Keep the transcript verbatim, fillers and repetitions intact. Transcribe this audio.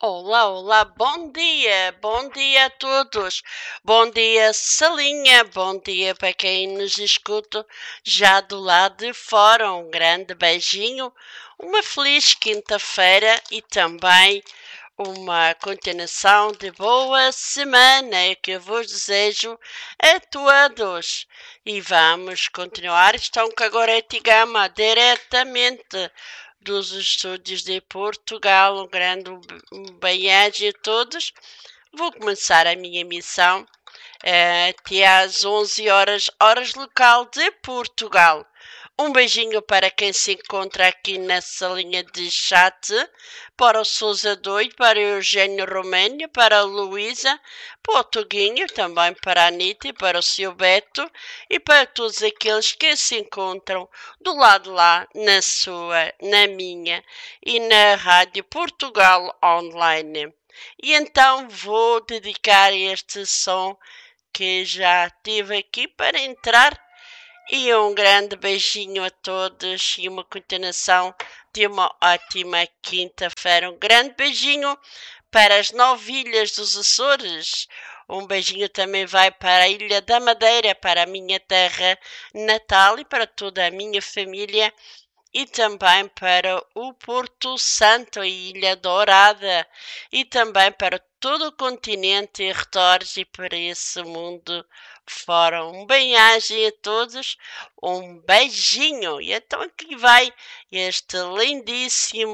Olá, olá, bom dia, bom dia a todos. Bom dia, Salinha, bom dia para quem nos escuta já do lado de fora. Um grande beijinho, uma feliz quinta-feira e também uma continuação de boa semana que eu vos desejo a todos. E vamos continuar, estão com a Gorete Gama diretamente dos estúdios de Portugal. Um grande bem-aja a todos. Vou começar a minha missão uh, até às onze horas, horas local de Portugal. Um beijinho para quem se encontra aqui nessa linha de chat, para o Sousa Doido, para o Eugênio Romênio, para a Luísa, para o Tuguinho, também para a Anitta, para o seu Beto e para todos aqueles que se encontram do lado lá, na sua, na minha e na Rádio Portugal Online. E então vou dedicar este som que já tive aqui para entrar. E um grande beijinho a todos e uma continuação de uma ótima quinta-feira. Um grande beijinho para as nove ilhas dos Açores. Um beijinho também vai para a Ilha da Madeira, para a minha terra natal e para toda a minha família. E também para o Porto Santo, a Ilha Dourada. E também para todo o continente e arredores e para esse mundo fora. Um bem-aja a todos, um beijinho. E então aqui vai este lindíssimo